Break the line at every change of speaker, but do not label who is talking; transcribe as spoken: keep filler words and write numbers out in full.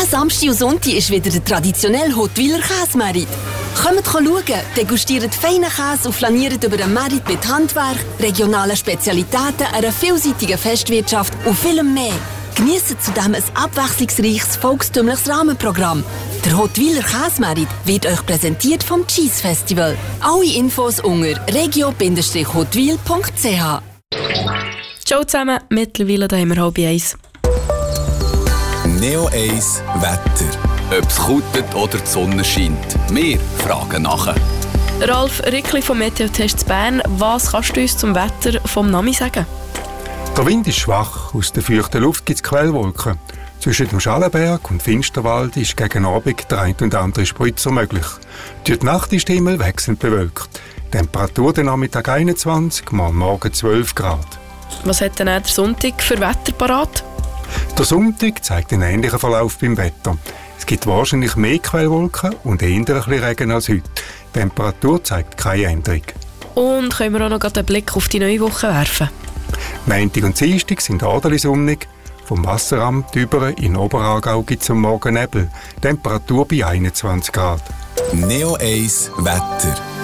Diesen Samstag und Sonntag ist wieder der traditionelle Huttwiler Käsemarkt. Kommt schauen, degustiert feinen Käse und flaniert über den Markt mit Handwerk, regionalen Spezialitäten, einer vielseitigen Festwirtschaft und vielem mehr. Geniessen zudem ein abwechslungsreiches, volkstümliches Rahmenprogramm. Der Huttwiler Käsemarkt wird euch präsentiert vom Cheese Festival. Alle Infos unter regio Bindestrich huttwil punkt c h.
Ciao zusammen, mittlerweile da haben wir halb eins.
Neo eins Wetter. Ob es kutet oder die Sonne scheint. Wir fragen nachher.
Ralf Rickli vom Meteotests Bern, was kannst du uns zum Wetter vom Nami sagen?
Der Wind ist schwach, aus der feuchten Luft gibt es Quellwolken. Zwischen dem Schallenberg und Finsterwald ist gegen Abend der ein und andere Spritzer möglich. Durch die Nacht ist der Himmel wechselnd bewölkt. Temperatur den Nachmittag einundzwanzig, mal morgen zwölf Grad.
Was hat denn der Sonntag für Wetter parat?
Der Sonntag zeigt einen ähnlichen Verlauf beim Wetter. Es gibt wahrscheinlich mehr Quellwolken und eher ein bisschen Regen als heute. Die Temperatur zeigt keine Änderung.
Und können wir auch noch einen Blick auf die neue Woche werfen?
Montag und Dienstag sind ordentlich sonnig. Vom Wasseramt über in Oberaargau gibt es am Morgen Nebel. Temperatur bei einundzwanzig Grad.
Neo eins Wetter.